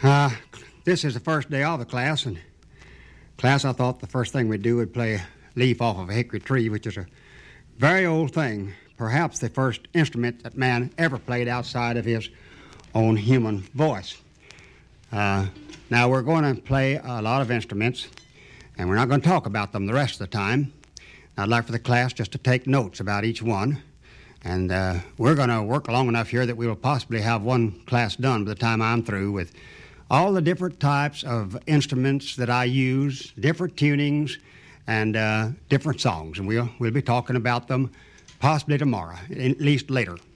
Uh, this is the first day of the class, and class, I thought the first thing we'd do would play a leaf off of a hickory tree, which is a very old thing, perhaps the first instrument that man ever played outside of his own human voice. Now, we're going to play a lot of instruments, and we're not going to talk about them the rest of the time. I'd like for the class just to take notes about each one, and we're going to work long enough here that we will possibly have one class done by the time I'm through with all the different types of instruments that I use, different tunings, and different songs, and we'll be talking about them possibly tomorrow, at least later.